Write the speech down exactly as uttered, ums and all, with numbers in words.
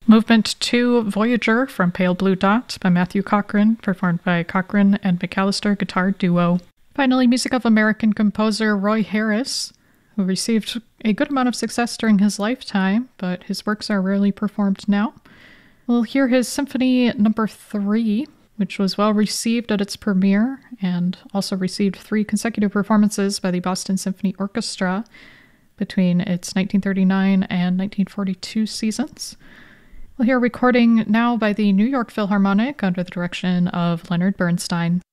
Movement two, Voyager from Pale Blue Dot by Matthew Cochrane, performed by Cochrane and McAllister Guitar Duo. Finally, music of American composer Roy Harris, who received a good amount of success during his lifetime, but his works are rarely performed now. We'll hear his Symphony Number three, which was well received at its premiere and also received three consecutive performances by the Boston Symphony Orchestra between its nineteen thirty-nine and nineteen forty-two seasons. We'll hear a recording now by the New York Philharmonic under the direction of Leonard Bernstein.